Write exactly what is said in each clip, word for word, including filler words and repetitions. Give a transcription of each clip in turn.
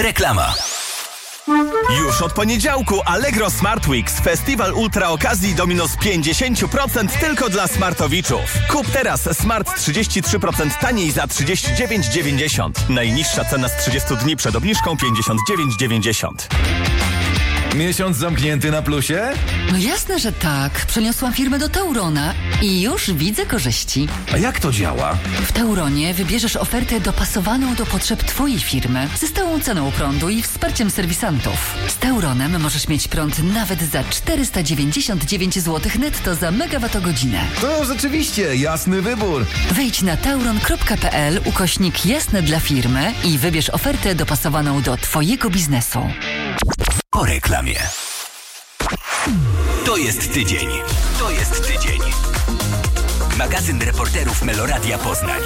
Reklama. Już od poniedziałku Allegro Smart Weeks. Festiwal ultra okazji do minus pięćdziesiąt procent tylko dla smartowiczów. Kup teraz Smart trzydzieści trzy procent taniej za trzydzieści dziewięć dziewięćdziesiąt. Najniższa cena z trzydziestu dni przed obniżką pięćdziesiąt dziewięć dziewięćdziesiąt. Miesiąc zamknięty na plusie? No jasne, że tak. Przeniosłam firmę do Taurona i już widzę korzyści. A jak to działa? W Tauronie wybierzesz ofertę dopasowaną do potrzeb Twojej firmy, ze stałą ceną prądu i wsparciem serwisantów. Z Tauronem możesz mieć prąd nawet za czterysta dziewięćdziesiąt dziewięć złotych netto za megawattogodzinę. To rzeczywiście jasny wybór. Wejdź na tauron kropka p l ukośnik jasne dla firmy i wybierz ofertę dopasowaną do Twojego biznesu. Po reklamie. To jest tydzień. To jest tydzień. Magazyn reporterów Meloradia Poznań.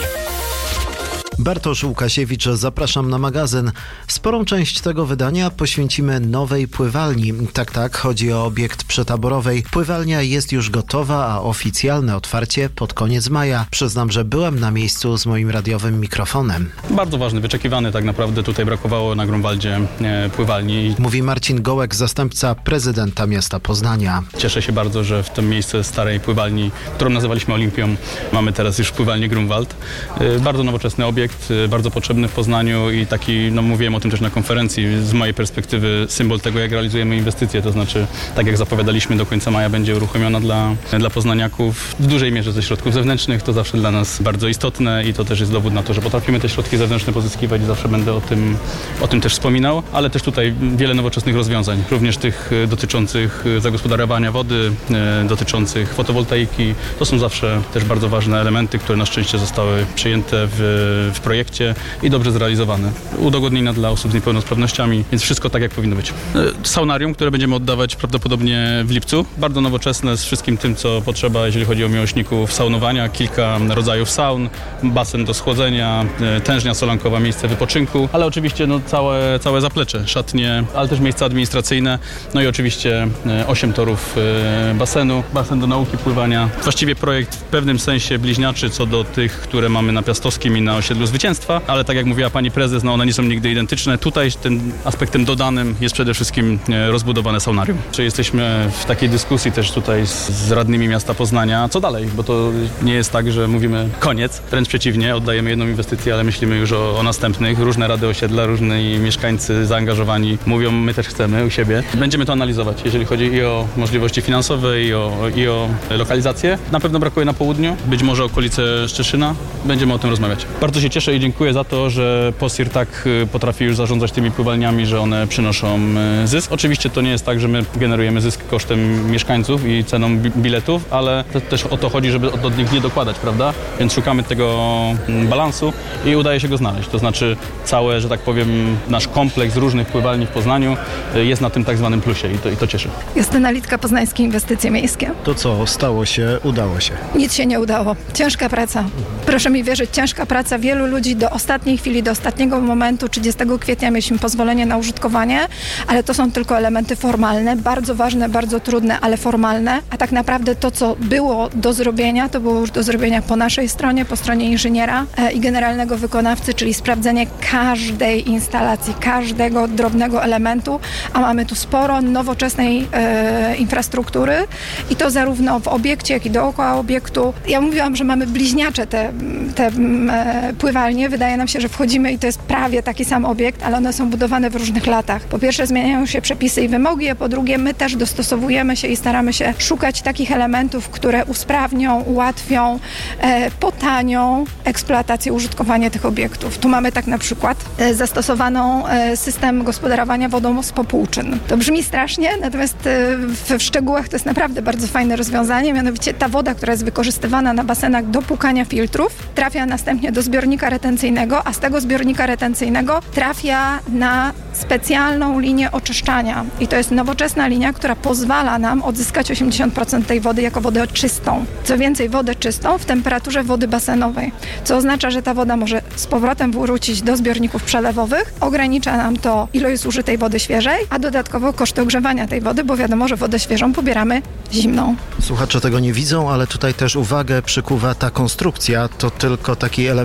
Bartosz Łukasiewicz, zapraszam na magazyn. Sporą część tego wydania poświęcimy nowej pływalni. Tak, tak, chodzi o obiekt przetaborowej. Pływalnia jest już gotowa, a oficjalne otwarcie pod koniec maja. Przyznam, że byłem na miejscu z moim radiowym mikrofonem. Bardzo ważny, wyczekiwany tak naprawdę. Tutaj brakowało na Grunwaldzie e, pływalni. Mówi Marcin Gołek, zastępca prezydenta miasta Poznania. Cieszę się bardzo, że w tym miejscu starej pływalni, którą nazywaliśmy Olimpią, mamy teraz już pływalnię Grunwald. E, bardzo nowoczesny obiekt. Bardzo potrzebny w Poznaniu i taki, no mówiłem o tym też na konferencji, z mojej perspektywy symbol tego, jak realizujemy inwestycje, to znaczy tak jak zapowiadaliśmy, do końca maja będzie uruchomiona dla, dla poznaniaków w dużej mierze ze środków zewnętrznych, to zawsze dla nas bardzo istotne i to też jest dowód na to, że potrafimy te środki zewnętrzne pozyskiwać i zawsze będę o tym, o tym też wspominał, ale też tutaj wiele nowoczesnych rozwiązań, również tych dotyczących zagospodarowania wody, dotyczących fotowoltaiki, to są zawsze też bardzo ważne elementy, które na szczęście zostały przyjęte w, w projekcie i dobrze zrealizowane. Udogodnienia dla osób z niepełnosprawnościami, więc wszystko tak, jak powinno być. Saunarium, które będziemy oddawać prawdopodobnie w lipcu. Bardzo nowoczesne z wszystkim tym, co potrzeba, jeżeli chodzi o miłośników saunowania. Kilka rodzajów saun, basen do schłodzenia, tężnia solankowa, miejsce wypoczynku, ale oczywiście no, całe, całe zaplecze, szatnie, ale też miejsca administracyjne. No i oczywiście osiem torów basenu, basen do nauki pływania. Właściwie projekt w pewnym sensie bliźniaczy co do tych, które mamy na Piastowskim i na osiedlu Zwycięstwa, ale tak jak mówiła pani prezes, no one nie są nigdy identyczne. Tutaj tym aspektem dodanym jest przede wszystkim rozbudowane saunarium. Czy jesteśmy w takiej dyskusji też tutaj z, z radnymi miasta Poznania, co dalej, bo to nie jest tak, że mówimy koniec, wręcz przeciwnie, oddajemy jedną inwestycję, ale myślimy już o, o następnych. Różne rady osiedla, różni mieszkańcy zaangażowani mówią, my też chcemy u siebie. Będziemy to analizować, jeżeli chodzi i o możliwości finansowe, i o, i o lokalizację. Na pewno brakuje na południu, być może okolice Szczeszyna. Będziemy o tym rozmawiać. Bardzo się cieszę i dziękuję za to, że Posir tak potrafi już zarządzać tymi pływalniami, że one przynoszą zysk. Oczywiście to nie jest tak, że my generujemy zysk kosztem mieszkańców i ceną biletów, ale to też o to chodzi, żeby od nich nie dokładać, prawda? Więc szukamy tego balansu i udaje się go znaleźć. To znaczy cały, że tak powiem, nasz kompleks różnych pływalni w Poznaniu jest na tym tak zwanym plusie i to, i to cieszy. Justyna Litka, Poznańskie Inwestycje Miejskie. To co, stało się, udało się? Nic się nie udało. Ciężka praca. Proszę mi wierzyć, ciężka praca wielu ludzi do ostatniej chwili, do ostatniego momentu, trzydziestego kwietnia mieliśmy pozwolenie na użytkowanie, ale to są tylko elementy formalne, bardzo ważne, bardzo trudne, ale formalne, a tak naprawdę to, co było do zrobienia, to było już do zrobienia po naszej stronie, po stronie inżyniera e, i generalnego wykonawcy, czyli sprawdzenie każdej instalacji, każdego drobnego elementu, a mamy tu sporo nowoczesnej e, infrastruktury i to zarówno w obiekcie, jak i dookoła obiektu. Ja mówiłam, że mamy bliźniacze te, te e, pływalnie. Wydaje nam się, że wchodzimy i to jest prawie taki sam obiekt, ale one są budowane w różnych latach. Po pierwsze zmieniają się przepisy i wymogi, a po drugie my też dostosowujemy się i staramy się szukać takich elementów, które usprawnią, ułatwią, e, potanią eksploatację, użytkowanie tych obiektów. Tu mamy tak na przykład e, zastosowaną e, system gospodarowania wodą z popłuczyn. To brzmi strasznie, natomiast e, w, w szczegółach to jest naprawdę bardzo fajne rozwiązanie, mianowicie ta woda, która jest wykorzystywana na basenach do płukania filtrów, trafia następnie do zbiornika retencyjnego, a z tego zbiornika retencyjnego trafia na specjalną linię oczyszczania. I to jest nowoczesna linia, która pozwala nam odzyskać osiemdziesiąt procent tej wody jako wodę czystą. Co więcej, wodę czystą w temperaturze wody basenowej, co oznacza, że ta woda może z powrotem wrócić do zbiorników przelewowych. Ogranicza nam to ilość zużytej wody świeżej, a dodatkowo koszty ogrzewania tej wody, bo wiadomo, że wodę świeżą pobieramy zimną. Słuchacze tego nie widzą, ale tutaj też uwagę przykuwa ta konstrukcja. To tylko taki element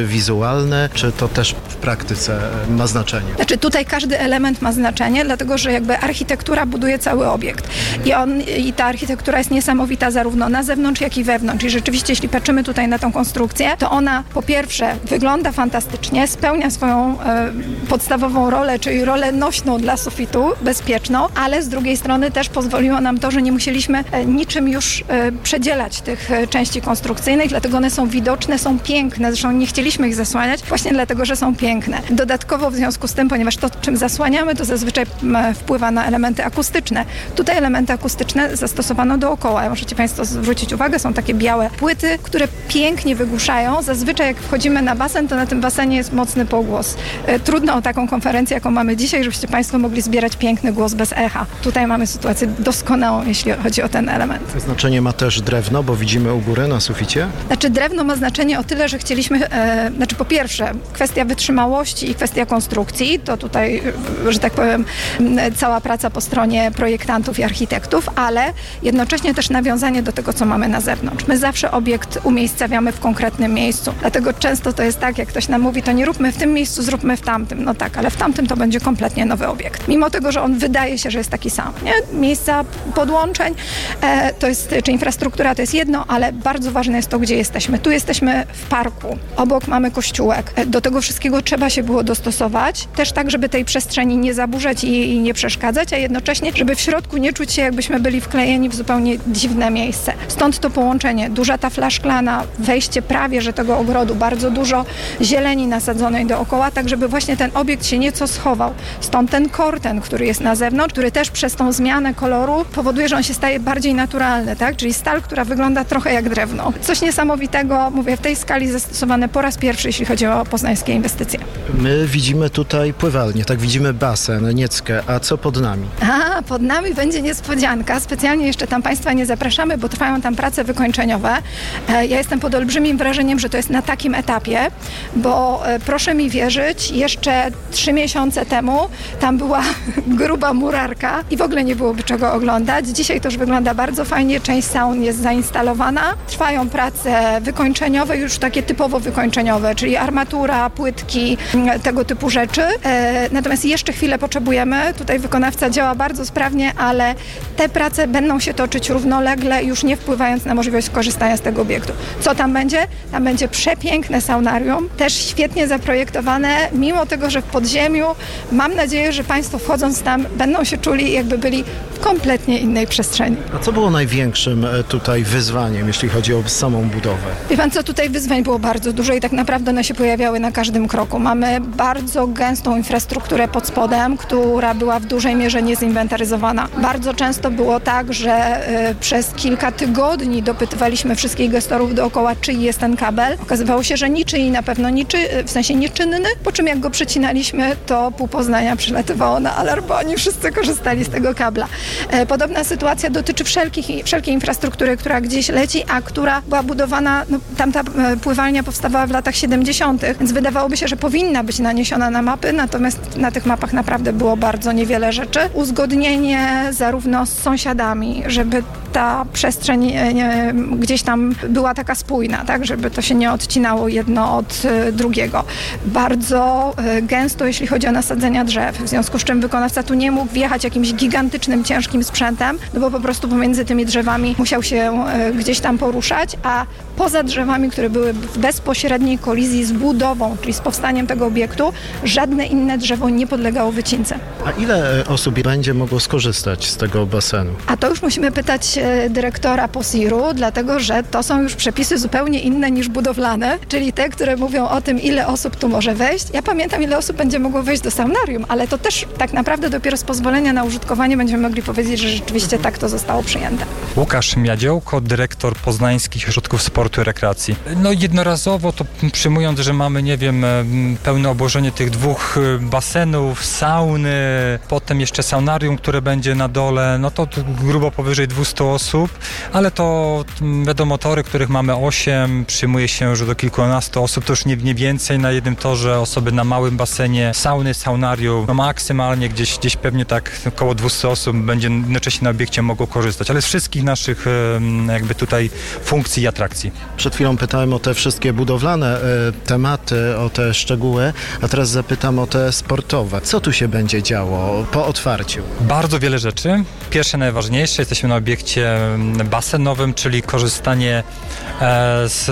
wizualne, czy to też w praktyce ma znaczenie? Znaczy tutaj każdy element ma znaczenie, dlatego że jakby architektura buduje cały obiekt i, on, i ta architektura jest niesamowita zarówno na zewnątrz, jak i wewnątrz. I rzeczywiście, jeśli patrzymy tutaj na tą konstrukcję, to ona po pierwsze wygląda fantastycznie, spełnia swoją e, podstawową rolę, czyli rolę nośną dla sufitu, bezpieczną, ale z drugiej strony też pozwoliło nam to, że nie musieliśmy e, niczym już e, przedzielać tych e, części konstrukcyjnych, dlatego one są widoczne, są piękne, zresztą nie chcieliśmy ich zasłaniać, właśnie dlatego, że są piękne. Dodatkowo w związku z tym, ponieważ to, czym zasłaniamy, to zazwyczaj m, wpływa na elementy akustyczne. Tutaj elementy akustyczne zastosowano dookoła. Możecie Państwo zwrócić uwagę, są takie białe płyty, które pięknie wygłuszają. Zazwyczaj jak wchodzimy na basen, to na tym basenie jest mocny pogłos. E, trudno o taką konferencję, jaką mamy dzisiaj, żebyście Państwo mogli zbierać piękny głos bez echa. Tutaj mamy sytuację doskonałą, jeśli chodzi o ten element. Znaczenie ma też drewno, bo widzimy u góry na suficie? Znaczy drewno ma znaczenie o tyle, że chcieliśmy, e, znaczy po pierwsze kwestia wytrzymałości i kwestia konstrukcji, to tutaj, że tak powiem, cała praca po stronie projektantów i architektów, ale jednocześnie też nawiązanie do tego, co mamy na zewnątrz. My zawsze obiekt umiejscawiamy w konkretnym miejscu, dlatego często to jest tak, jak ktoś nam mówi, to nie róbmy w tym miejscu, zróbmy w tamtym. No tak, ale w tamtym to będzie kompletnie nowy obiekt. Mimo tego, że on wydaje się, że jest taki sam. Nie? Miejsca podłączeń, e, to jest, czy infrastruktura to jest jedno, ale bardzo ważne jest to, gdzie jesteśmy. Tu jesteśmy w parku, obok mamy kościółek. Do tego wszystkiego trzeba się było dostosować, też tak, żeby tej przestrzeni nie zaburzać i, i nie przeszkadzać, a jednocześnie, żeby w środku nie czuć się, jakbyśmy byli wklejeni w zupełnie dziwne miejsce. Stąd to połączenie, duża tafla szklana, wejście prawie, że tego ogrodu, bardzo dużo zieleni nasadzonej dookoła, tak żeby właśnie ten obiekt się nieco schował. Stąd ten korten, który jest na zewnątrz, który też przez tą zmianę koloru powoduje, że on się staje bardziej naturalny, tak? Czyli stal, która wygląda trochę jak drewno. Coś niesamowitego, mówię, w tej skali zastosowane po raz pierwszy, jeśli chodzi o poznańskie inwestycje. My widzimy tutaj pływalnię, tak, widzimy basen, Nieckę, a co pod nami? A, pod nami będzie niespodzianka. Specjalnie jeszcze tam Państwa nie zapraszamy, bo trwają tam prace wykończeniowe. Ja jestem pod olbrzymim wrażeniem, że to jest na takim etapie, bo proszę mi wierzyć, jeszcze trzy miesiące temu tam była gruba murarka i w ogóle nie byłoby czego oglądać. Dzisiaj to już wygląda bardzo fajnie, część saun jest zainstalowana. Trwają prace wykończeniowe, już takie typowo wykończeniowe, czyli armatura, płytki, tego typu rzeczy. Natomiast jeszcze chwilę potrzebujemy. Tutaj wykonawca działa bardzo sprawnie, ale te prace będą się toczyć równolegle, już nie wpływając na możliwość skorzystania z tego obiektu. Co tam będzie? Tam będzie przepiękne saunarium, też świetnie zaprojektowane, mimo tego, że w podziemiu. Mam nadzieję, że Państwo wchodząc tam będą się czuli, jakby byli w kompletnie innej przestrzeni. A co było największym tutaj wyzwaniem, jeśli chodzi o samą budowę? Wie Pan co, tutaj wyzwań było bardzo dużo i tak naprawdę one się pojawiały na każdym kroku. Mamy bardzo gęstą infrastrukturę pod spodem, która była w dużej mierze niezinwentaryzowana. Bardzo często było tak, że y, przez kilka tygodni dopytywaliśmy wszystkich gestorów dookoła, czyj jest ten kabel. Okazywało się, że niczyj, na pewno niczy, w sensie nieczynny, po czym jak go przecinaliśmy, to pół Poznania przylatywało na alarm, bo oni wszyscy korzystali z tego kabla. E, podobna sytuacja dotyczy wszelkich, wszelkiej infrastruktury, która gdzieś leci, a która była budowana, no, tamta e, pływalnia powstawała w latach siedemdziesiątych, więc wydawałoby się, że powinna być naniesiona na mapy, natomiast na tych mapach naprawdę było bardzo niewiele rzeczy. Uzgodnienie zarówno z sąsiadami, żeby ta przestrzeń e, nie, gdzieś tam była taka spójna, tak, żeby to się nie odcinało jedno od e, drugiego. Bardzo e, gęsto, jeśli chodzi o nasadzenia drzew, w związku z czym wykonawca tu nie mógł wjechać jakimś gigantycznym, ciężkim sprzętem, no bo po prostu pomiędzy tymi drzewami musiał się e, gdzieś tam poruszać, a poza drzewami, które były w bezpośredniej kolizji z budową, czyli z powstaniem tego obiektu, żadne inne drzewo nie podlegało wycince. A ile osób będzie mogło skorzystać z tego basenu? A to już musimy pytać e, dyrektora POSIR-u, dlatego że to są już przepisy zupełnie inne niż budowlane, czyli te, które mówią o tym, ile osób tu może wejść. Ja pamiętam, ile osób będzie mogło wejść do saunarium, ale to też tak naprawdę dopiero z pozwolenia na użytkowanie będziemy mogli powiedzieć, że rzeczywiście tak to zostało przyjęte. Łukasz Miadziołko, dyrektor Poznańskich Ośrodków Sportu i Rekreacji. No jednorazowo to przyjmując, że mamy, nie wiem, pełne obłożenie tych dwóch basenów, sauny, potem jeszcze saunarium, które będzie na dole, no to grubo powyżej dwieście osób, ale to wiadomo, tory, których mamy osiem, przyjmuje się, że do kilkunastu osób, to już nie, nie więcej na jednym torze, osoby na małym basenie, sauny, saunarium, no maksymalnie gdzieś, gdzieś pewnie tak około dwieście osób będzie jednocześnie na obiekcie mogło korzystać, ale z wszystkich naszych jakby tutaj funkcji i atrakcji. Przed chwilą pytałem o te wszystkie budowlane e, tematy, o te szczegóły, a teraz zapytam o te sportowe. Co tu się będzie działo po otwarciu? Bardzo wiele rzeczy. Pierwsze, najważniejsze, jesteśmy na obiekcie basenowym, czyli korzystanie e, z,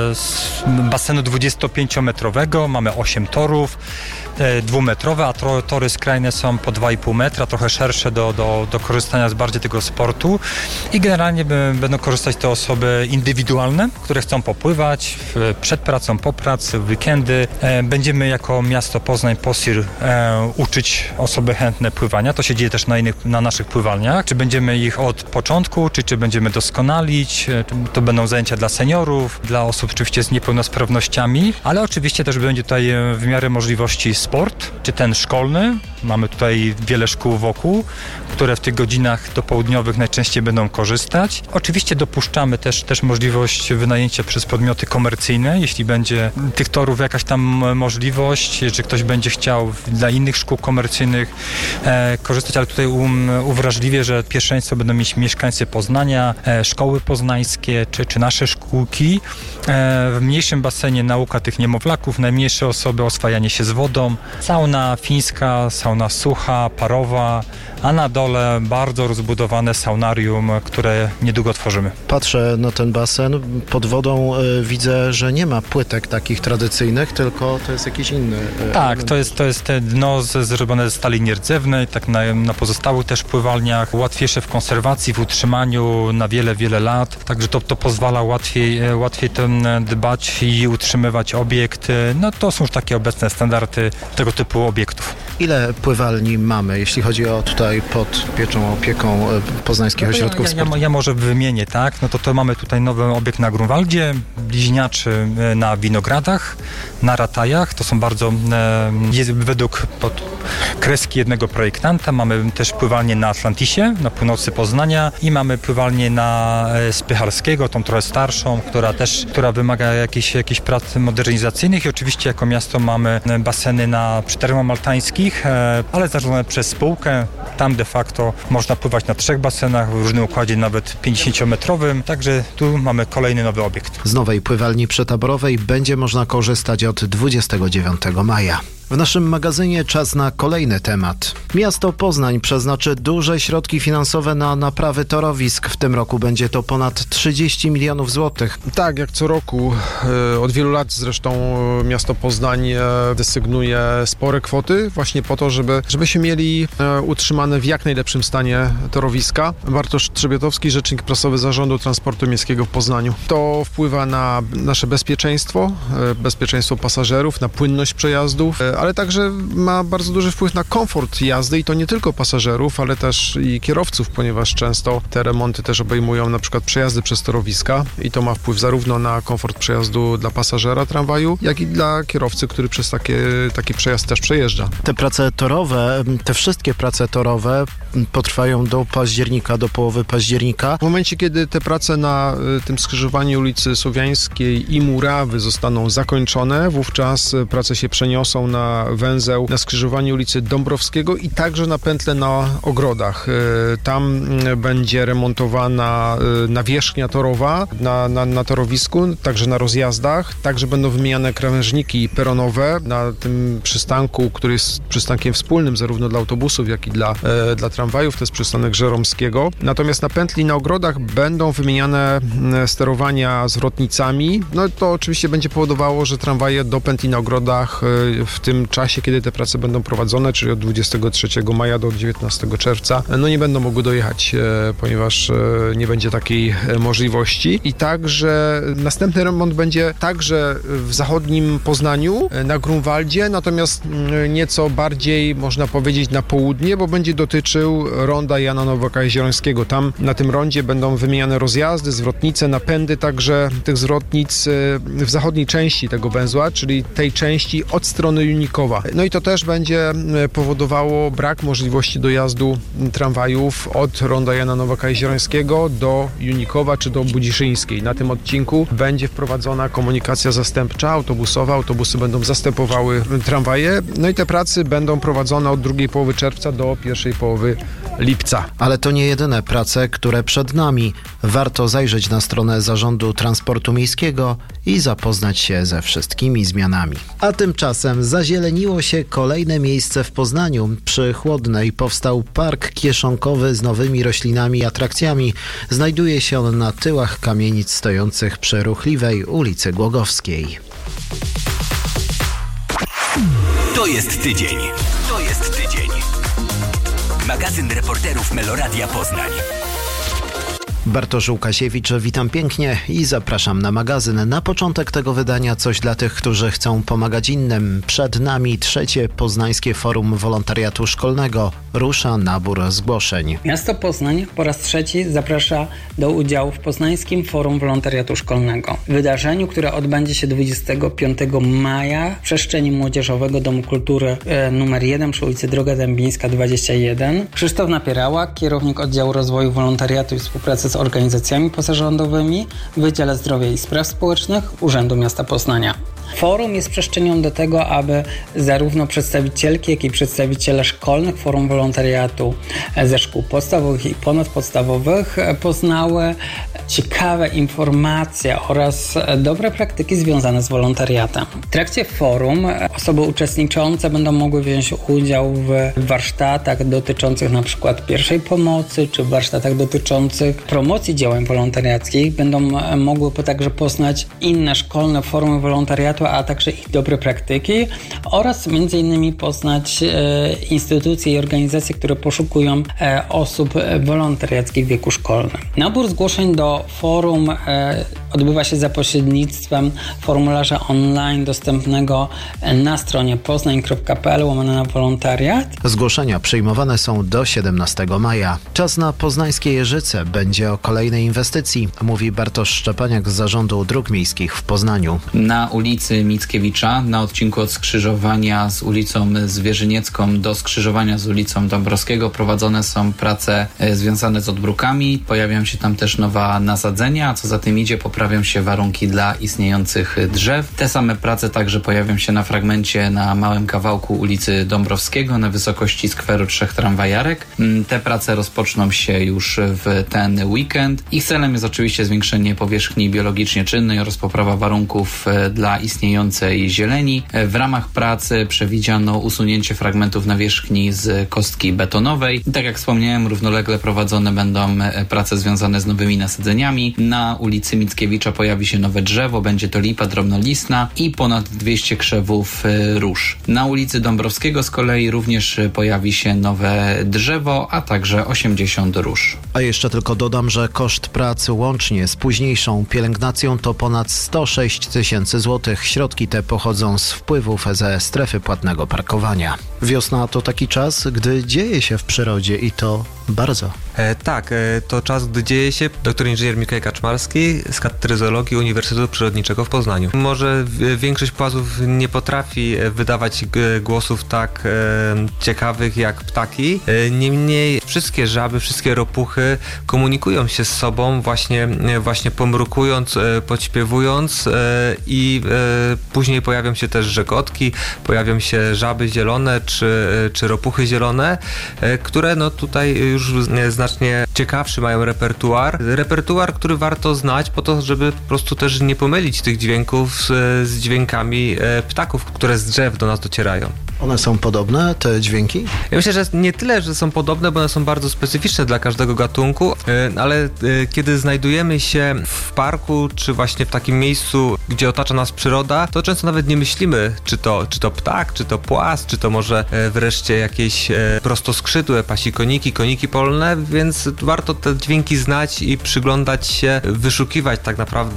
z basenu dwudziestopięciometrowego. Mamy osiem torów e, dwumetrowe, a to, tory skrajne są po dwa i pół metra, trochę szersze do, do, do korzystania z bardziej tego sportu i generalnie b, będą korzystać te osoby indywidualne, które chcą popływać w, przed pracą, po pracy, w weekendy. E, będziemy jako miasto Poznań, POSIR e, uczyć osoby chętne pływania. To się dzieje też na, innych, na naszych pływalniach. Czy będziemy ich od początku uczyć, czy będziemy doskonalić. E, to będą zajęcia dla seniorów, dla osób oczywiście z niepełnosprawnościami, ale oczywiście też będzie tutaj e, w miarę możliwości sport, czy ten szkolny. Mamy tutaj wiele szkół wokół, które w tych godzinach dopołudniowych najczęściej będą korzystać. Oczywiście dopuszczamy też, też możliwość wynajęcia przez podmioty komercyjne, jeśli będzie tych torów jakaś tam możliwość, czy ktoś będzie chciał dla innych szkół komercyjnych e, korzystać, ale tutaj um, uwrażliwię, że pierwszeństwo będą mieć mieszkańcy Poznania, e, szkoły poznańskie, czy, czy nasze szkółki. E, w mniejszym basenie nauka tych niemowlaków, najmniejsze osoby, oswajanie się z wodą, sauna fińska, sauna sucha, parowa, a na dole bardzo rozbudowane saunarium, które niedługo tworzymy. Patrzę na ten basen, pod wodą y, widzę, że nie ma płytek takich tradycyjnych, tylko to jest jakiś inny. Y, tak, to jest, to jest te dno z, zrobione ze stali nierdzewnej, tak na, na pozostałych też pływalniach, łatwiejsze w konserwacji, w utrzymaniu na wiele, wiele lat, także to, to pozwala łatwiej, łatwiej ten dbać i utrzymywać obiekt. No to są już takie obecne standardy tego typu obiektów. Ile pływalni mamy, jeśli chodzi o tutaj pod pieczą, opieką poznańskich no ośrodków ja, ja, sportu? ja, ja może wymienię, tak? No to, to mamy tutaj nowy obiekt na Grunwaldzie, bliźniaczy na Winogradach, na Ratajach. To są bardzo, e, jest według pod kreski jednego projektanta. Mamy też pływalnię na Atlantisie, na północy Poznania i mamy pływalnię na e, Spycharskiego, tą trochę starszą, która też, która wymaga jakichś, jakichś prac modernizacyjnych i oczywiście jako miasto mamy baseny na przy termomaltańskich, e, ale zarządzane przez spółkę. Tam de facto można pływać na trzech basenach, w różnym układzie nawet pięćdziesięciometrowym, także tu mamy kolejny nowy obiekt. Z nowej pływalni przetaborowej będzie można korzystać od dwudziestego dziewiątego maja. W naszym magazynie czas na kolejny temat. Miasto Poznań przeznaczy duże środki finansowe na naprawy torowisk. W tym roku będzie to ponad trzydzieści milionów złotych. Tak, jak co roku. Od wielu lat zresztą miasto Poznań desygnuje spore kwoty właśnie po to, żeby, żebyśmy mieli utrzymane w jak najlepszym stanie torowiska. Bartosz Trzebiatowski, rzecznik prasowy Zarządu Transportu Miejskiego w Poznaniu. To wpływa na nasze bezpieczeństwo, bezpieczeństwo pasażerów, na płynność przejazdów, ale także ma bardzo duży wpływ na komfort jazdy i to nie tylko pasażerów, ale też i kierowców, ponieważ często te remonty też obejmują na przykład przejazdy przez torowiska i to ma wpływ zarówno na komfort przejazdu dla pasażera tramwaju, jak i dla kierowcy, który przez takie, taki przejazd też przejeżdża. Te prace torowe, te wszystkie prace torowe potrwają do października, do połowy października. W momencie, kiedy te prace na tym skrzyżowaniu ulicy Słowiańskiej i Murawy zostaną zakończone, wówczas prace się przeniosą na węzeł na skrzyżowaniu ulicy Dąbrowskiego i także na pętlę na Ogrodach. Tam będzie remontowana nawierzchnia torowa na, na, na torowisku, także na rozjazdach. Także będą wymieniane krawężniki peronowe na tym przystanku, który jest przystankiem wspólnym zarówno dla autobusów, jak i dla, e, dla tramwajów. To jest przystanek Żeromskiego. Natomiast na pętli na Ogrodach będą wymieniane sterowania zwrotnicami. No to oczywiście będzie powodowało, że tramwaje do pętli na Ogrodach w tym czasie, kiedy te prace będą prowadzone, czyli od dwudziestego trzeciego maja do dziewiętnastego czerwca, no nie będą mogły dojechać, ponieważ nie będzie takiej możliwości. I także następny remont będzie także w zachodnim Poznaniu, na Grunwaldzie, natomiast nieco bardziej, można powiedzieć, na południe, bo będzie dotyczył ronda Jana Nowaka-Jeziorańskiego. Tam na tym rondzie będą wymieniane rozjazdy, zwrotnice, napędy także tych zwrotnic w zachodniej części tego węzła, czyli tej części od strony Unii Junikowa. No i to też będzie powodowało brak możliwości dojazdu tramwajów od ronda Jana Nowaka-Jeziorańskiego do Junikowa czy do Budziszyńskiej. Na tym odcinku będzie wprowadzona komunikacja zastępcza, autobusowa. Autobusy będą zastępowały tramwaje. No i te prace będą prowadzone od drugiej połowy czerwca do pierwszej połowy lipca. Ale to nie jedyne prace, które przed nami. Warto zajrzeć na stronę Zarządu Transportu Miejskiego i zapoznać się ze wszystkimi zmianami. A tymczasem zazieleniło się kolejne miejsce w Poznaniu. Przy Chłodnej powstał park kieszonkowy z nowymi roślinami i atrakcjami. Znajduje się on na tyłach kamienic stojących przy ruchliwej ulicy Głogowskiej. To jest tydzień. To jest tydzień. Magazyn reporterów Meloradia Poznań. Bartosz Łukasiewicz, witam pięknie i zapraszam na magazyn. Na początek tego wydania coś dla tych, którzy chcą pomagać innym. Przed nami trzecie Poznańskie Forum Wolontariatu Szkolnego. Rusza nabór zgłoszeń. Miasto Poznań po raz trzeci zaprasza do udziału w Poznańskim Forum Wolontariatu Szkolnego. Wydarzeniu, które odbędzie się dwudziestego piątego maja w przestrzeni Młodzieżowego Domu Kultury e, numer jeden przy ulicy Droga Dębińska dwadzieścia jeden. Krzysztof Napierała, kierownik Oddziału Rozwoju Wolontariatu i Współpracy z organizacjami pozarządowymi w Wydziale Zdrowia i Spraw Społecznych Urzędu Miasta Poznania. Forum jest przestrzenią do tego, aby zarówno przedstawicielki, jak i przedstawiciele szkolnych forum wolontariatu ze szkół podstawowych i ponadpodstawowych poznały ciekawe informacje oraz dobre praktyki związane z wolontariatem. W trakcie forum osoby uczestniczące będą mogły wziąć udział w warsztatach dotyczących na przykład pierwszej pomocy, czy w warsztatach dotyczących promocji działań wolontariackich. Będą mogły także poznać inne szkolne formy wolontariatu, a także ich dobre praktyki oraz między innymi poznać e, instytucje i organizacje, które poszukują e, osób wolontariackich w wieku szkolnym. Nabór zgłoszeń do forum e, odbywa się za pośrednictwem formularza online dostępnego na stronie poznań kropka p l łamane na wolontariat. Zgłoszenia przyjmowane są do siedemnastego maja. Czas na poznańskie Jeżyce. Będzie o kolejnej inwestycji, mówi Bartosz Szczepaniak z Zarządu Dróg Miejskich w Poznaniu. Na ulicy Mickiewicza, na odcinku od skrzyżowania z ulicą Zwierzyniecką do skrzyżowania z ulicą Dąbrowskiego prowadzone są prace związane z odbrukami. Pojawią się tam też nowe nasadzenia, a co za tym idzie, poprawią się warunki dla istniejących drzew. Te same prace także pojawią się na fragmencie na małym kawałku ulicy Dąbrowskiego na wysokości skweru Trzech Tramwajarek. Te prace rozpoczną się już w ten weekend. Ich celem jest oczywiście zwiększenie powierzchni biologicznie czynnej oraz poprawa warunków dla istniejącej zieleni. W ramach pracy przewidziano usunięcie fragmentów nawierzchni z kostki betonowej. I tak jak wspomniałem, równolegle prowadzone będą prace związane z nowymi nasadzeniami. Na ulicy Mickiewicza pojawi się nowe drzewo, będzie to lipa drobnolistna i ponad dwieście krzewów róż. Na ulicy Dąbrowskiego z kolei również pojawi się nowe drzewo, a także osiemdziesiąt róż. A jeszcze tylko dodam, że koszt pracy łącznie z późniejszą pielęgnacją to ponad sto sześć tysięcy złotych. Środki te pochodzą z wpływów ze strefy płatnego parkowania. Wiosna to taki czas, gdy dzieje się w przyrodzie i to bardzo. E, tak, e, to czas, gdy dzieje się. Doktor inżynier Mikołaj Kaczmarski z Katedry Zoologii Uniwersytetu Przyrodniczego w Poznaniu. Może w, większość płazów nie potrafi wydawać g- głosów tak e, ciekawych jak ptaki. E, niemniej wszystkie żaby, wszystkie ropuchy komunikują się z sobą właśnie, właśnie pomrukując, e, podśpiewując e, i e, później pojawią się też żegotki, pojawią się żaby zielone czy, czy ropuchy zielone, e, które no tutaj już znacznie ciekawszy mają repertuar. Repertuar, który warto znać po to, żeby po prostu też nie pomylić tych dźwięków z, z dźwiękami e, ptaków, które z drzew do nas docierają. One są podobne, te dźwięki? Ja myślę, że nie tyle, że są podobne, bo one są bardzo specyficzne dla każdego gatunku, ale kiedy znajdujemy się w parku, czy właśnie w takim miejscu, gdzie otacza nas przyroda, to często nawet nie myślimy, czy to, czy to ptak, czy to płas, czy to może wreszcie jakieś prostoskrzydłe pasikoniki, koniki polne, więc warto te dźwięki znać i przyglądać się, wyszukiwać tak naprawdę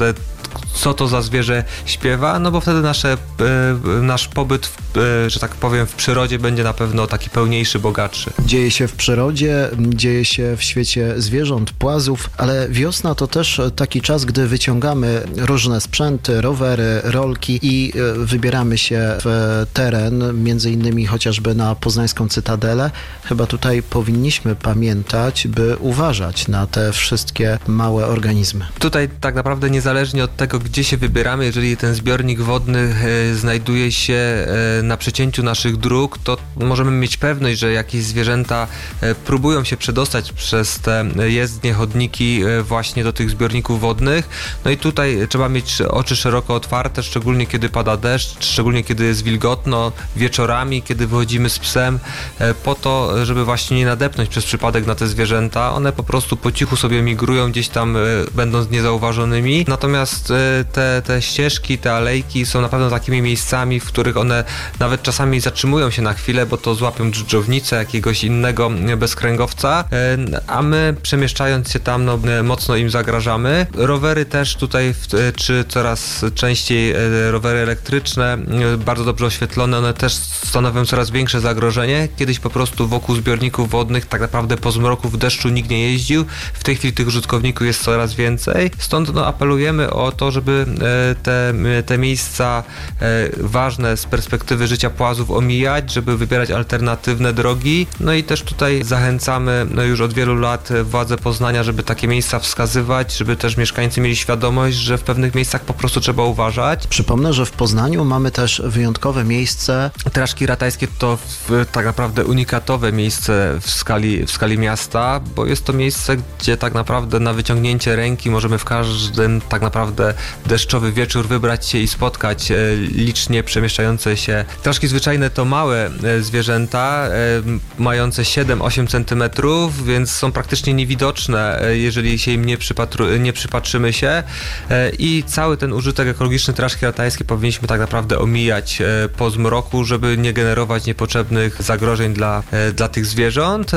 co to za zwierzę śpiewa, no bo wtedy nasze, nasz pobyt, że tak powiem, w przyrodzie będzie na pewno taki pełniejszy, bogatszy. Dzieje się w przyrodzie, dzieje się w świecie zwierząt, płazów, ale wiosna to też taki czas, gdy wyciągamy różne sprzęty, rowery, rolki i wybieramy się w teren, między innymi chociażby na poznańską Cytadelę. Chyba tutaj powinniśmy pamiętać, by uważać na te wszystkie małe organizmy. Tutaj tak naprawdę niezależnie od tego, gdzie się wybieramy, jeżeli ten zbiornik wodny e, znajduje się e, na przecięciu naszych dróg, to możemy mieć pewność, że jakieś zwierzęta e, próbują się przedostać przez te jezdnie, chodniki e, właśnie do tych zbiorników wodnych. No i tutaj trzeba mieć oczy szeroko otwarte, szczególnie kiedy pada deszcz, szczególnie kiedy jest wilgotno, wieczorami, kiedy wychodzimy z psem, e, po to, żeby właśnie nie nadepnąć przez przypadek na te zwierzęta. One po prostu po cichu sobie migrują gdzieś tam, e, będąc niezauważonymi. Natomiast e, te, te ścieżki, te alejki są na pewno takimi miejscami, w których one nawet czasami zatrzymują się na chwilę, bo to złapią dżdżownicę, jakiegoś innego bezkręgowca, e, a my przemieszczając się tam, no, mocno im zagrażamy. Rowery też tutaj, czy coraz częściej rowery elektryczne, bardzo dobrze oświetlone, one też stanowią coraz większe zagrożenie. Kiedyś po prostu wokół zbiorników wodnych tak naprawdę po zmroku w deszczu nikt nie jeździł. W tej chwili tych użytkowników jest coraz więcej. Stąd no, apelujemy o to, żeby te, te miejsca ważne z perspektywy życia płazów omijać, żeby wybierać alternatywne drogi. No i też tutaj zachęcamy no, już od wielu lat władze Poznania, żeby takie miejsca wskazywać, żeby też mieszkańcy mieli świadomość, że w pewnych miejscach po prostu trzeba uważać. Przypomnę, że w Poznaniu mamy też wyjątkowe miejsce. Traszki Ratajskie to w, tak naprawdę unikatowe miejsce w skali, w skali miasta, bo jest to miejsce, gdzie tak naprawdę na wyciągnięcie ręki możemy w każdym tak naprawdę deszczowy wieczór wybrać się i spotkać licznie przemieszczające się. Traszki zwyczajne to małe zwierzęta, mające siedem osiem centymetrów, więc są praktycznie niewidoczne, jeżeli się im nie, przypatru- nie przypatrzymy się, i cały ten użytek ekologiczny Traszki Ratajskie powinniśmy tak naprawdę omijać po zmroku, żeby nie generować niepotrzebnych zagrożeń dla, dla tych zwierząt.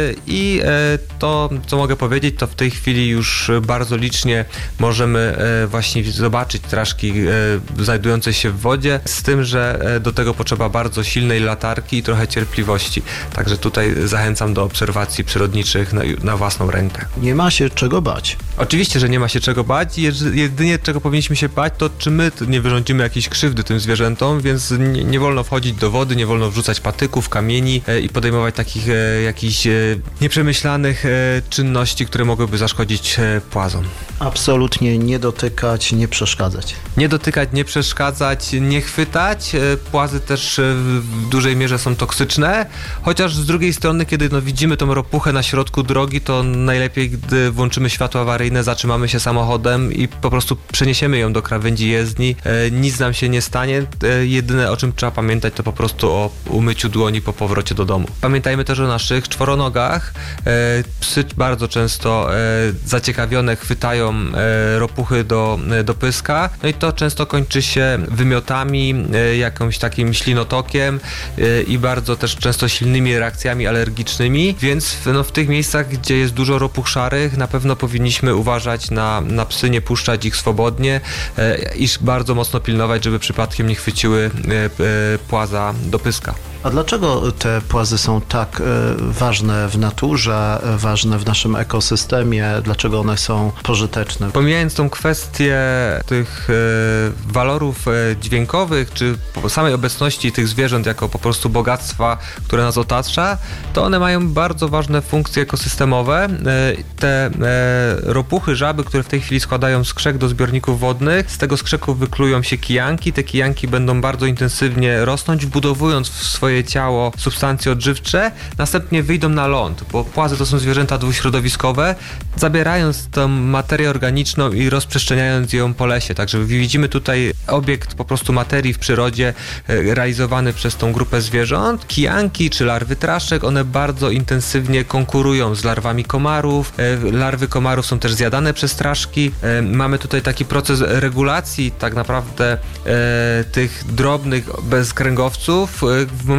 I to, co mogę powiedzieć, to w tej chwili już bardzo licznie możemy właśnie zobaczyć traszki znajdujące się w wodzie, z tym, że do tego potrzeba bardzo silnej latarki i trochę cierpliwości. Także tutaj zachęcam do obserwacji przyrodniczych na, na własną rękę. Nie ma się czego bać. Oczywiście, że nie ma się czego bać. Jedynie czego powinniśmy się bać, to czy my nie wyrządzimy jakiejś krzywdy tym zwierzętom, więc nie, nie wolno wchodzić do wody, nie wolno wrzucać patyków, kamieni e, i podejmować takich e, jakichś e, nieprzemyślanych e, czynności, które mogłyby zaszkodzić e, płazom. Absolutnie nie dotykać, nie przeszkadzać. Nie dotykać, nie przeszkadzać, nie chwytać. E, płazy też e, w dużej mierze są toksyczne, chociaż z drugiej strony, kiedy no, widzimy tą ropuchę na środku drogi, to najlepiej, gdy włączymy światło awaryjne, zatrzymamy się samochodem i po prostu przeniesiemy ją do krawędzi jezdni. E, nic nam się nie stanie. E, jedyne, o czym trzeba pamiętać, to po prostu o umyciu dłoni po powrocie do domu. Pamiętajmy też o naszych czworonogach. E, psy bardzo często e, zaciekawione chwytają e, ropuchy do, e, do pyska. No i to często kończy się wymiotami, e, jakimś takim ślinotokiem e, i bardzo też często silnymi reakcjami alergicznymi, więc w, no, w tych miejscach, gdzie jest dużo ropuch szarych, na pewno powinniśmy uważać na, na psy, nie puszczać ich swobodnie e, i bardzo mocno pilnować, żeby przypadkiem nie chwyciły e, e, płaza do pyska. A dlaczego te płazy są tak e, ważne w naturze, e, ważne w naszym ekosystemie? Dlaczego one są pożyteczne? Pomijając tą kwestię tych e, walorów e, dźwiękowych, czy po samej obecności tych zwierząt jako po prostu bogactwa, które nas otacza, to one mają bardzo ważne funkcje ekosystemowe. E, te e, ropuchy, żaby, które w tej chwili składają skrzek do zbiorników wodnych, z tego skrzeku wyklują się kijanki. Te kijanki będą bardzo intensywnie rosnąć, wbudowując w swoje ciało substancje odżywcze, następnie wyjdą na ląd, bo płazy to są zwierzęta dwuśrodowiskowe, zabierając tą materię organiczną i rozprzestrzeniając ją po lesie. Także widzimy tutaj obiekt po prostu materii w przyrodzie e, realizowany przez tą grupę zwierząt. Kijanki czy larwy traszek, one bardzo intensywnie konkurują z larwami komarów. E, larwy komarów są też zjadane przez traszki. E, mamy tutaj taki proces regulacji tak naprawdę e, tych drobnych bezkręgowców. E, w momencie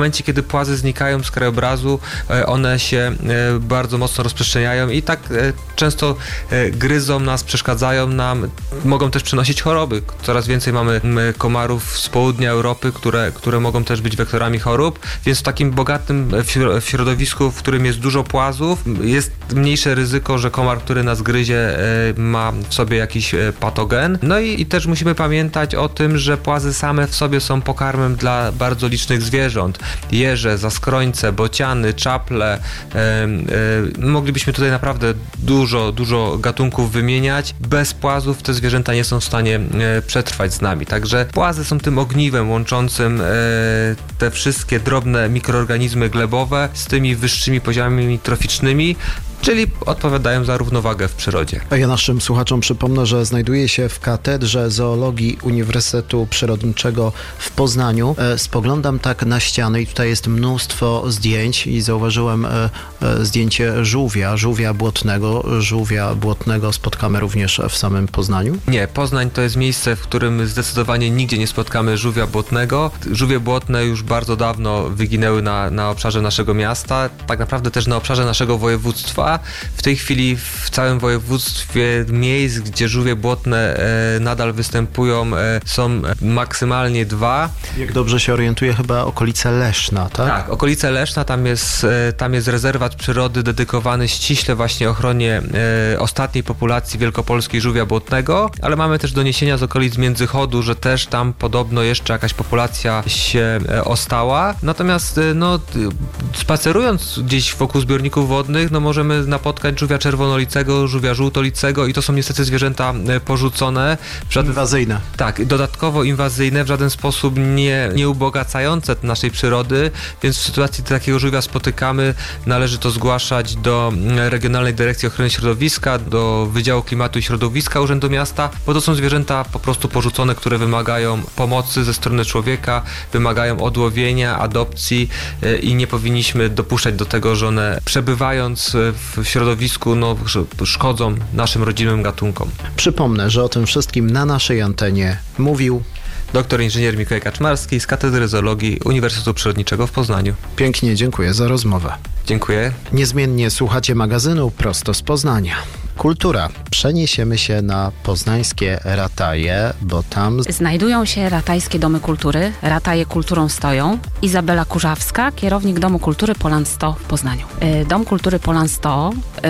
momencie, kiedy płazy znikają z krajobrazu, one się bardzo mocno rozprzestrzeniają i tak często gryzą nas, przeszkadzają nam, mogą też przynosić choroby. Coraz więcej mamy komarów z południa Europy, które, które mogą też być wektorami chorób, więc w takim bogatym w środowisku, w którym jest dużo płazów, jest mniejsze ryzyko, że komar, który nas gryzie, ma w sobie jakiś patogen. No i, i też musimy pamiętać o tym, że płazy same w sobie są pokarmem dla bardzo licznych zwierząt. Jeże, zaskrońce, bociany, czaple. E, e, moglibyśmy tutaj naprawdę dużo, dużo gatunków wymieniać. Bez płazów te zwierzęta nie są w stanie e, przetrwać z nami. Także płazy są tym ogniwem łączącym e, te wszystkie drobne mikroorganizmy glebowe z tymi wyższymi poziomami troficznymi, czyli odpowiadają za równowagę w przyrodzie. A ja naszym słuchaczom przypomnę, że znajduje się w Katedrze Zoologii Uniwersytetu Przyrodniczego w Poznaniu. E, spoglądam tak na ściany i tutaj jest mnóstwo zdjęć i zauważyłem e, e, zdjęcie żółwia, żółwia błotnego. Żółwia błotnego spotkamy również w samym Poznaniu? Nie, Poznań to jest miejsce, w którym zdecydowanie nigdzie nie spotkamy żółwia błotnego. Żółwie błotne już bardzo dawno wyginęły na, na obszarze naszego miasta, tak naprawdę też na obszarze naszego województwa. W tej chwili w całym województwie miejsc, gdzie żółwie błotne e, nadal występują, e, są maksymalnie dwa. Jak dobrze się orientuję, chyba okolice Leszna, tak? Tak, okolice Leszna, tam jest, e, tam jest rezerwat przyrody dedykowany ściśle właśnie ochronie e, ostatniej populacji wielkopolskiej żółwia błotnego, ale mamy też doniesienia z okolic Międzychodu, że też tam podobno jeszcze jakaś populacja się e, ostała. Natomiast e, no, spacerując gdzieś wokół zbiorników wodnych, no możemy napotkać żółwia czerwonolicego, żółwia żółtolicego i to są niestety zwierzęta pożółcone. Żaden, inwazyjne. Tak, dodatkowo inwazyjne, w żaden sposób nie, nie ubogacające naszej przyrody, więc w sytuacji takiego żółwia spotykamy, należy to zgłaszać do Regionalnej Dyrekcji Ochrony Środowiska, do Wydziału Klimatu i Środowiska Urzędu Miasta, bo to są zwierzęta po prostu porzucone, które wymagają pomocy ze strony człowieka, wymagają odłowienia, adopcji i nie powinniśmy dopuszczać do tego, że one przebywając w w środowisku no, szkodzą naszym rodzimym gatunkom. Przypomnę, że o tym wszystkim na naszej antenie mówił doktor inżynier Mikołaj Kaczmarski z Katedry Zoologii Uniwersytetu Przyrodniczego w Poznaniu. Pięknie dziękuję za rozmowę. Dziękuję. Niezmiennie słuchacie magazynu prosto z Poznania. Kultura. Przeniesiemy się na poznańskie Rataje, bo tam znajdują się ratajskie domy kultury. Rataje kulturą stoją. Izabela Kurzawska, kierownik Domu Kultury Polan sto w Poznaniu. Dom Kultury Polan sto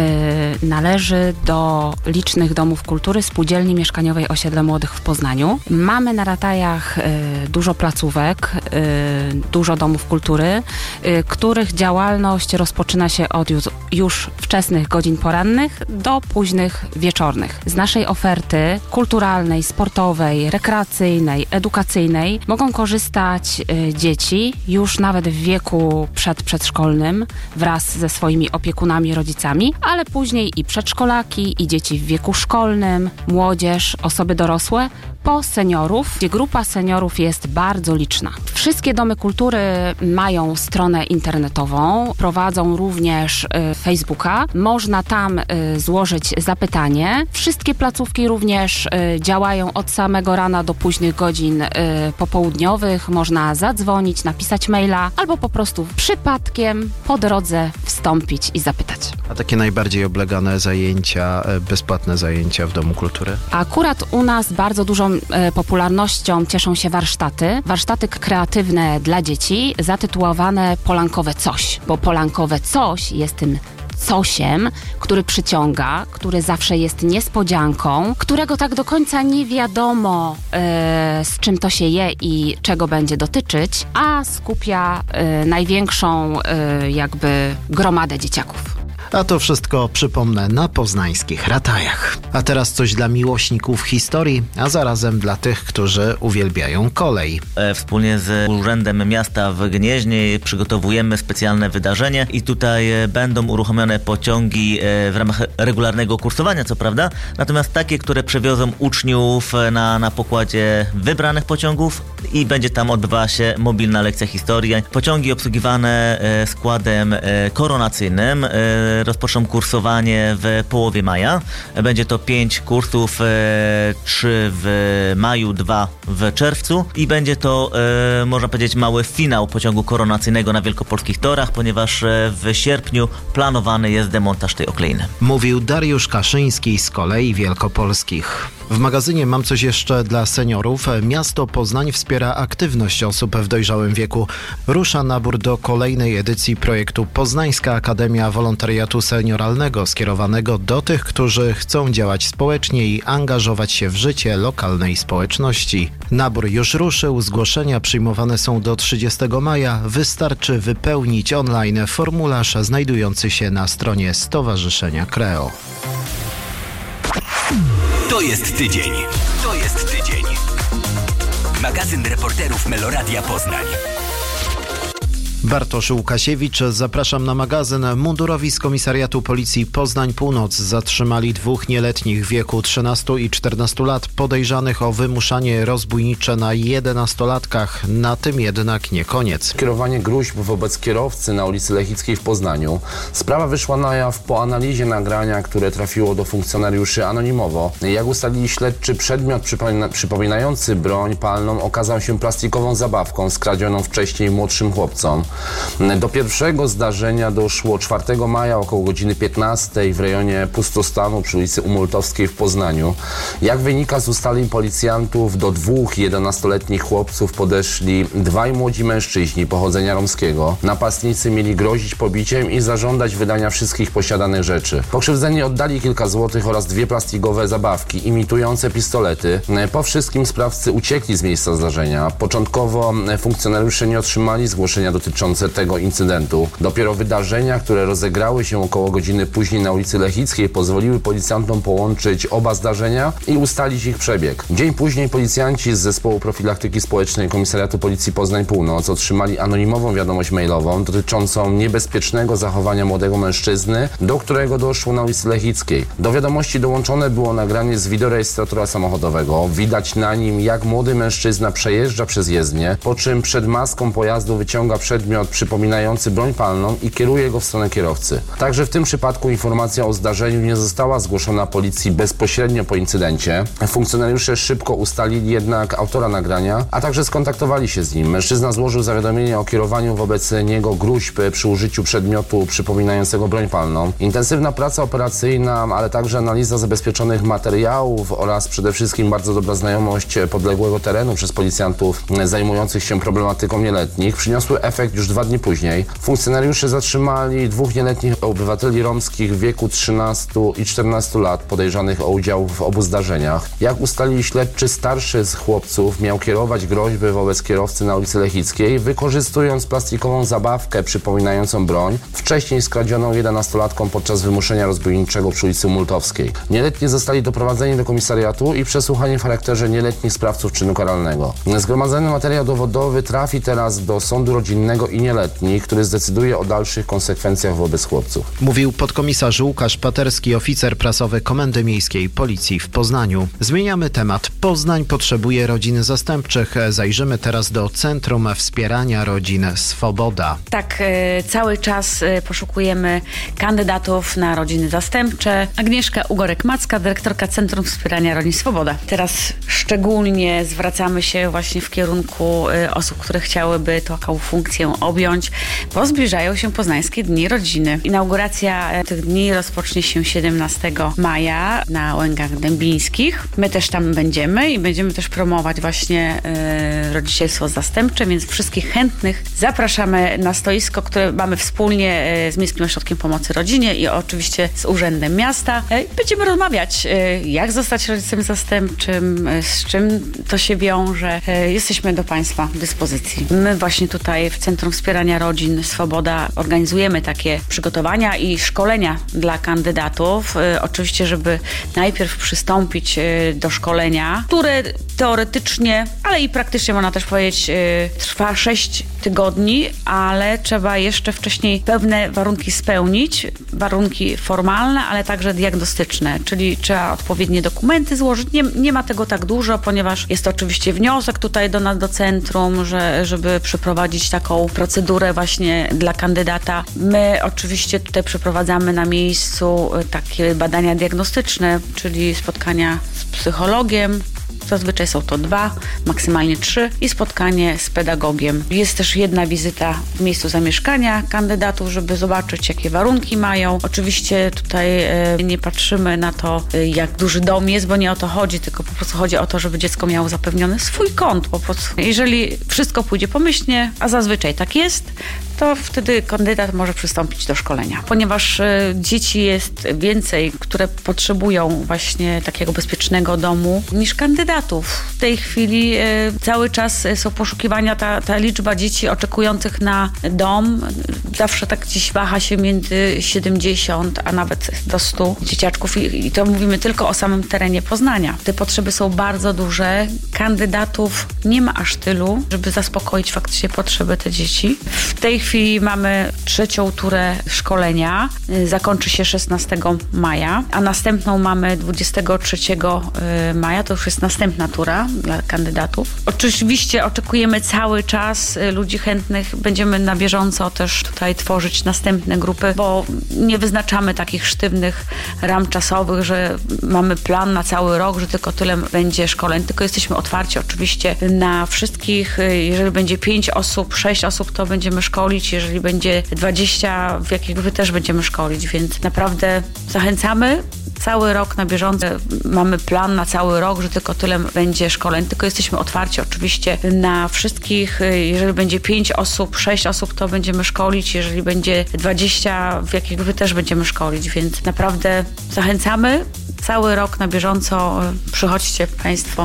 yy, należy do licznych domów kultury Spółdzielni Mieszkaniowej Osiedle Młodych w Poznaniu. Mamy na Ratajach yy, dużo placówek, yy, dużo domów kultury, yy, których działalność rozpoczyna się od już, już wczesnych godzin porannych do późnych wieczornych. Z naszej oferty kulturalnej, sportowej, rekreacyjnej, edukacyjnej mogą korzystać y, dzieci już nawet w wieku przedprzedszkolnym wraz ze swoimi opiekunami, rodzicami, ale później i przedszkolaki, i dzieci w wieku szkolnym, młodzież, osoby dorosłe, po seniorów, gdzie grupa seniorów jest bardzo liczna. Wszystkie domy kultury mają stronę internetową, prowadzą również y, Facebooka. Można tam y, złożyć zapytanie. Wszystkie placówki również y, działają od samego rana do późnych godzin y, popołudniowych. Można zadzwonić, napisać maila albo po prostu przypadkiem po drodze wstąpić i zapytać. A takie najbardziej oblegane zajęcia, bezpłatne zajęcia w Domu Kultury? Akurat u nas bardzo dużą popularnością cieszą się warsztaty. Warsztaty kreatywne dla dzieci zatytułowane Polankowe Coś, bo Polankowe Coś jest tym cosiem, który przyciąga, który zawsze jest niespodzianką, którego tak do końca nie wiadomo e, z czym to się je i czego będzie dotyczyć, a skupia e, największą e, jakby gromadę dzieciaków. A to wszystko, przypomnę, na poznańskich Ratajach. A teraz coś dla miłośników historii, a zarazem dla tych, którzy uwielbiają kolej. Wspólnie z Urzędem Miasta w Gnieźnie przygotowujemy specjalne wydarzenie i tutaj będą uruchomione pociągi w ramach regularnego kursowania, co prawda, natomiast takie, które przewiozą uczniów na, na pokładzie wybranych pociągów i będzie tam odbywała się mobilna lekcja historii. Pociągi obsługiwane składem koronacyjnym rozpoczną kursowanie w połowie maja. Będzie to pięć kursów, trzy w maju, dwa w czerwcu i będzie to, można powiedzieć, mały finał pociągu koronacyjnego na wielkopolskich torach, ponieważ w sierpniu planowany jest demontaż tej okleiny. Mówił Dariusz Kaszyński z Kolei Wielkopolskich. W magazynie Mam coś jeszcze dla seniorów. Miasto Poznań wspiera aktywność osób w dojrzałym wieku. Rusza nabór do kolejnej edycji projektu Poznańska Akademia Wolontariatu Senioralnego, skierowanego do tych, którzy chcą działać społecznie i angażować się w życie lokalnej społeczności. Nabór już ruszył, zgłoszenia przyjmowane są do trzydziestego maja. Wystarczy wypełnić online formularz znajdujący się na stronie Stowarzyszenia Kreo. To jest tydzień. To jest tydzień. Magazyn reporterów Meloradia Poznań. Bartosz Łukasiewicz, zapraszam na magazyn. Mundurowi z Komisariatu Policji Poznań Północ zatrzymali dwóch nieletnich w wieku trzynastu i czternastu lat podejrzanych o wymuszanie rozbójnicze na jedenastolatkach. Na tym jednak nie koniec. Kierowanie gruźb wobec kierowcy na ulicy Lechickiej w Poznaniu. Sprawa wyszła na jaw po analizie nagrania, które trafiło do funkcjonariuszy anonimowo. Jak ustalili śledczy, przedmiot przypomina- przypominający broń palną okazał się plastikową zabawką skradzioną wcześniej młodszym chłopcom. Do pierwszego zdarzenia doszło czwartego maja około godziny piętnastej w rejonie Pustostanu przy ulicy Umultowskiej w Poznaniu. Jak wynika z ustaleń policjantów, do dwóch jedenastoletnich chłopców podeszli dwaj młodzi mężczyźni pochodzenia romskiego. Napastnicy mieli grozić pobiciem i zażądać wydania wszystkich posiadanych rzeczy. Pokrzywdzeni oddali kilka złotych oraz dwie plastikowe zabawki imitujące pistolety. Po wszystkim sprawcy uciekli z miejsca zdarzenia. Początkowo funkcjonariusze nie otrzymali zgłoszenia dotyczącego tego incydentu. Dopiero wydarzenia, które rozegrały się około godziny później na ulicy Lechickiej, pozwoliły policjantom połączyć oba zdarzenia i ustalić ich przebieg. Dzień później policjanci z Zespołu Profilaktyki Społecznej Komisariatu Policji Poznań Północ otrzymali anonimową wiadomość mailową dotyczącą niebezpiecznego zachowania młodego mężczyzny, do którego doszło na ulicy Lechickiej. Do wiadomości dołączone było nagranie z wideorejestratora samochodowego. Widać na nim, jak młody mężczyzna przejeżdża przez jezdnię, po czym przed maską pojazdu wyciąga przedmiot przypominający broń palną i kieruje go w stronę kierowcy. Także w tym przypadku informacja o zdarzeniu nie została zgłoszona policji bezpośrednio po incydencie. Funkcjonariusze szybko ustalili jednak autora nagrania, a także skontaktowali się z nim. Mężczyzna złożył zawiadomienie o kierowaniu wobec niego gruźb przy użyciu przedmiotu przypominającego broń palną. Intensywna praca operacyjna, ale także analiza zabezpieczonych materiałów oraz przede wszystkim bardzo dobra znajomość podległego terenu przez policjantów zajmujących się problematyką nieletnich przyniosły efekt już dwa dni później. Funkcjonariusze zatrzymali dwóch nieletnich obywateli romskich w wieku trzynastu i czternastu lat podejrzanych o udział w obu zdarzeniach. Jak ustalili śledczy, starszy z chłopców miał kierować groźby wobec kierowcy na ulicy Lechickiej, wykorzystując plastikową zabawkę przypominającą broń, wcześniej skradzioną jedenastolatkom podczas wymuszenia rozbójniczego przy ulicy Multowskiej. Nieletni zostali doprowadzeni do komisariatu i przesłuchani w charakterze nieletnich sprawców czynu karalnego. Zgromadzony materiał dowodowy trafi teraz do sądu rodzinnego i nieletnich, który zdecyduje o dalszych konsekwencjach wobec chłopców. Mówił podkomisarz Łukasz Paterski, oficer prasowy Komendy Miejskiej Policji w Poznaniu. Zmieniamy temat. Poznań potrzebuje rodzin zastępczych. Zajrzymy teraz do Centrum Wspierania Rodzin Swoboda. Tak, cały czas poszukujemy kandydatów na rodziny zastępcze. Agnieszka Ugorek-Macka, dyrektorka Centrum Wspierania Rodzin Swoboda. Teraz szczególnie zwracamy się właśnie w kierunku osób, które chciałyby taką funkcję objąć, bo zbliżają się Poznańskie Dni Rodziny. Inauguracja tych dni rozpocznie się siedemnastego maja na Łęgach Dębińskich. My też tam będziemy i będziemy też promować właśnie y, rodzicielstwo zastępcze, więc wszystkich chętnych zapraszamy na stoisko, które mamy wspólnie y, z Miejskim Ośrodkiem Pomocy Rodzinie i oczywiście z Urzędem Miasta. Y, będziemy rozmawiać, y, jak zostać rodzicem zastępczym, y, z czym to się wiąże. Y, jesteśmy do Państwa dyspozycji. My właśnie tutaj w Centrum Centrum Wspierania Rodzin Swoboda organizujemy takie przygotowania i szkolenia dla kandydatów. Y, oczywiście, żeby najpierw przystąpić y, do szkolenia, które teoretycznie, ale i praktycznie można też powiedzieć, y, trwa sześć tygodni, ale trzeba jeszcze wcześniej pewne warunki spełnić, warunki formalne, ale także diagnostyczne, czyli trzeba odpowiednie dokumenty złożyć. Nie, nie ma tego tak dużo, ponieważ jest to oczywiście wniosek tutaj do nas, do centrum, że, żeby przeprowadzić taką procedurę właśnie dla kandydata. My oczywiście tutaj przeprowadzamy na miejscu takie badania diagnostyczne, czyli spotkania z psychologiem. Zazwyczaj są to dwa, maksymalnie trzy i spotkanie z pedagogiem. Jest też jedna wizyta w miejscu zamieszkania kandydatów, żeby zobaczyć, jakie warunki mają. Oczywiście tutaj e, nie patrzymy na to, e, jak duży dom jest, bo nie o to chodzi, tylko po prostu chodzi o to, żeby dziecko miało zapewniony swój kąt. Po prostu. Jeżeli wszystko pójdzie pomyślnie, a zazwyczaj tak jest, to wtedy kandydat może przystąpić do szkolenia. Ponieważ e, dzieci jest więcej, które potrzebują właśnie takiego bezpiecznego domu niż kandydatów. W tej chwili e, cały czas są poszukiwania, ta, ta liczba dzieci oczekujących na dom zawsze tak gdzieś waha się między siedemdziesiąt, a nawet do stu dzieciaczków i, i to mówimy tylko o samym terenie Poznania. Te potrzeby są bardzo duże. Kandydatów nie ma aż tylu, żeby zaspokoić faktycznie potrzeby te dzieci. W tej chwili mamy trzecią turę szkolenia. Zakończy się szesnastego maja, a następną mamy dwudziestego trzeciego maja. To już jest następna tura dla kandydatów. Oczywiście oczekujemy cały czas ludzi chętnych. Będziemy na bieżąco też tutaj tworzyć następne grupy, bo nie wyznaczamy takich sztywnych ram czasowych, że mamy plan na cały rok, że tylko tyle będzie szkoleń, tylko jesteśmy otwarci oczywiście na wszystkich. Jeżeli będzie pięć osób, sześć osób, to będziemy szkolić. Jeżeli będzie dwadzieścia, w jakiej grupy też będziemy szkolić, więc naprawdę zachęcamy. Cały rok na bieżąco mamy plan na cały rok, że tylko tyle będzie szkoleń, tylko jesteśmy otwarci oczywiście na wszystkich. Jeżeli będzie pięć osób, sześć osób, to będziemy szkolić. Jeżeli będzie dwadzieścia, w jakiej grupy też będziemy szkolić, więc naprawdę zachęcamy. Cały rok na bieżąco przychodźcie Państwo.